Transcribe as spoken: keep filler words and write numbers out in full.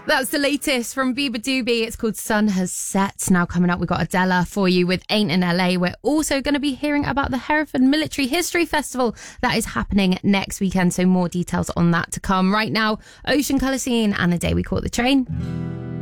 That's the latest from Biba Doobie. It's called Sun Has Set. Now coming up, we've got Adela for you with Ain't in L A. We're also going to be hearing about the Hereford Military History Festival that is happening next weekend. So more details on that to come. Right now, Ocean Colour Scene and The Day We Caught the Train.